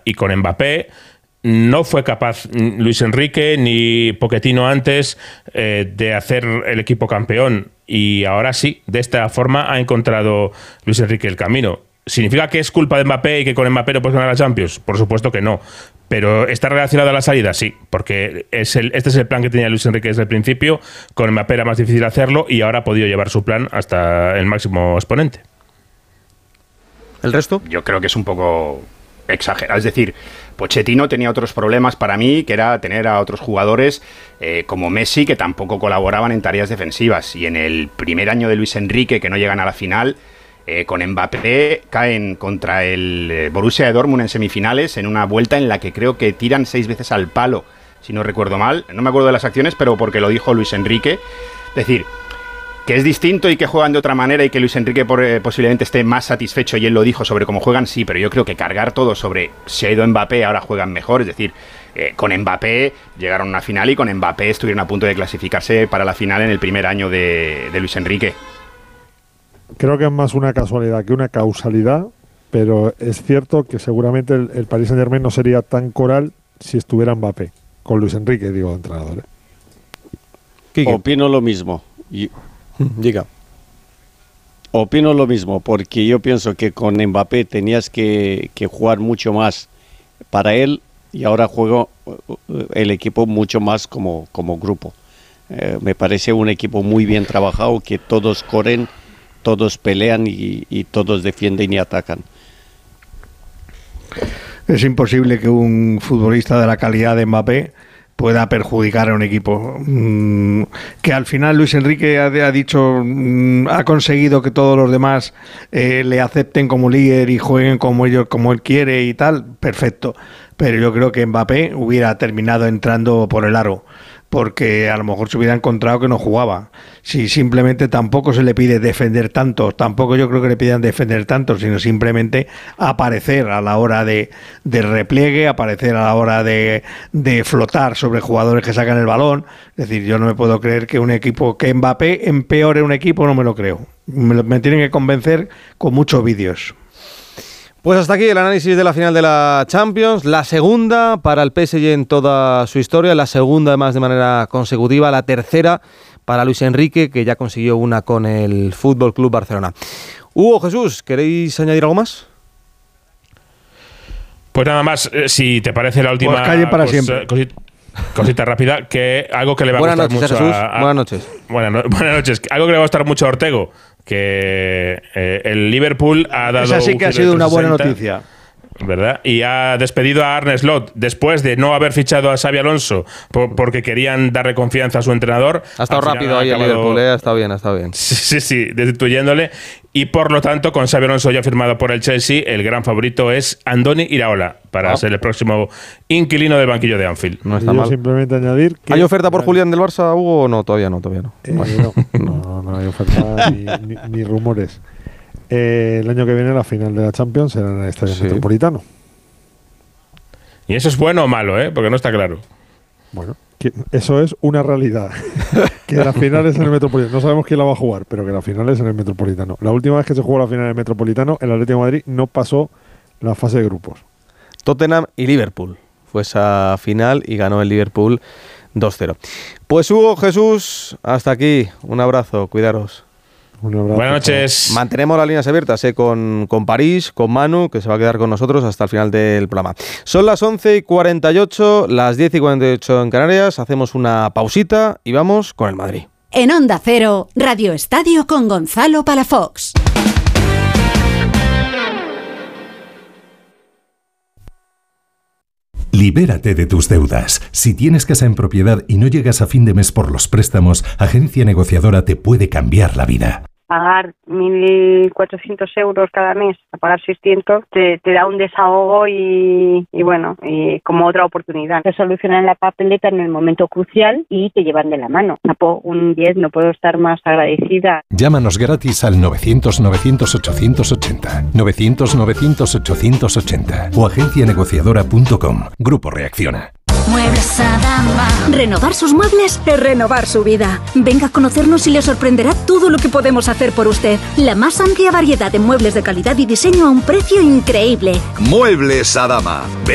y con Mbappé no fue capaz Luis Enrique ni Pochettino antes de hacer el equipo campeón, y ahora sí, de esta forma ha encontrado Luis Enrique el camino. ¿Significa que es culpa de Mbappé y que con Mbappé no puedes ganar la Champions? Por supuesto que no. ¿Pero está relacionado a la salida? Sí, porque este es el plan que tenía Luis Enrique desde el principio. Con Mbappé era más difícil hacerlo y ahora ha podido llevar su plan hasta el máximo exponente. ¿El resto? Yo creo que es un poco exagerado. Es decir, Pochettino tenía otros problemas para mí, que era tener a otros jugadores como Messi, que tampoco colaboraban en tareas defensivas. Y en el primer año de Luis Enrique, que no llegan a la final, con Mbappé caen contra el Borussia de Dortmund en semifinales, en una vuelta en la que creo que tiran 6 veces al palo, si no recuerdo mal. No me acuerdo de las acciones, pero porque lo dijo Luis Enrique. Es decir, que es distinto y que juegan de otra manera y que Luis Enrique posiblemente esté más satisfecho, y él lo dijo sobre cómo juegan, sí, pero yo creo que cargar todo sobre si ha ido Mbappé, ahora juegan mejor. Es decir, con Mbappé llegaron a una final y con Mbappé estuvieron a punto de clasificarse para la final en el primer año de Luis Enrique. Creo que es más una casualidad que una causalidad, pero es cierto que seguramente el Paris Saint-Germain no sería tan coral si estuviera Mbappé, con Luis Enrique, digo, de entrenador. Opino lo mismo. Diga. Opino lo mismo, porque yo pienso que con Mbappé tenías que jugar mucho más para él, y ahora juego el equipo mucho más como grupo. Me parece un equipo muy bien trabajado, que todos corren, todos pelean y todos defienden y atacan. Es imposible que un futbolista de la calidad de Mbappé pueda perjudicar a un equipo. Que al final Luis Enrique ha dicho, ha conseguido que todos los demás le acepten como líder y jueguen como él quiere y tal, perfecto. Pero yo creo que Mbappé hubiera terminado entrando por el aro, porque a lo mejor se hubiera encontrado que no jugaba. Si simplemente tampoco se le pide defender tanto, tampoco yo creo que le pidan defender tanto, sino simplemente aparecer a la hora de repliegue, aparecer a la hora de flotar sobre jugadores que sacan el balón. Es decir, yo no me puedo creer que un equipo, que Mbappé empeore un equipo, no me lo creo. Me tienen que convencer con muchos vídeos. Pues hasta aquí el análisis de la final de la Champions, la segunda para el PSG en toda su historia, la segunda además de manera consecutiva, la tercera para Luis Enrique, que ya consiguió una con el Fútbol Club Barcelona. Hugo, Jesús, ¿queréis añadir algo más? Pues nada más, si te parece la última cosita rápida, que algo que le va a gustar mucho a Buenas noches. Buenas noches. Algo que le va a gustar mucho a Ortego, que el Liverpool ha dado... Esa sí que ha sido una buena noticia, ¿verdad? Y ha despedido a Arne Slot después de no haber fichado a Xabi Alonso porque querían darle confianza a su entrenador. Ha estado rápido ahí el Liverpool, ha estado bien. Sí, destituyéndole. Y por lo tanto, con Xabi Alonso ya firmado por el Chelsea, el gran favorito es Andoni Iraola para ser el próximo inquilino del banquillo de Anfield. No está mal. Simplemente añadir que... ¿Hay oferta por Julián del Barça, Hugo, o no? Todavía no. No hay oferta ni rumores. El año que viene la final de la Champions será en el Estadio Metropolitano. ¿Y eso es bueno o malo, Porque no está claro. Bueno, eso es una realidad. Que la final es en el Metropolitano. No sabemos quién la va a jugar, pero que la final es en el Metropolitano. La última vez que se jugó la final en el Metropolitano, el Atlético de Madrid no pasó la fase de grupos. Tottenham y Liverpool fue esa final y ganó el Liverpool 2-0. Pues Hugo, Jesús, hasta aquí. Un abrazo, cuidaros. Buenas noches. Mantenemos las líneas abiertas con París, con Manu, que se va a quedar con nosotros hasta el final del programa. Son las 11:48, las 10:48 en Canarias. Hacemos una pausita y vamos con el Madrid. En Onda Cero, Radio Estadio con Gonzalo Palafox. Libérate de tus deudas. Si tienes casa en propiedad y no llegas a fin de mes por los préstamos, Agencia Negociadora te puede cambiar la vida. Pagar 1.400 euros cada mes, a pagar 600, te da un desahogo y como otra oportunidad. Te solucionan la papeleta en el momento crucial y te llevan de la mano. Un 10, no puedo estar más agradecida. Llámanos gratis al 900-900-880, 900-900-880 o agencianegociadora.com. Grupo Reacciona. Muebles Adama. Renovar sus muebles es renovar su vida. Venga a conocernos y le sorprenderá todo lo que podemos hacer por usted. La más amplia variedad de muebles de calidad y diseño a un precio increíble. Muebles Adama.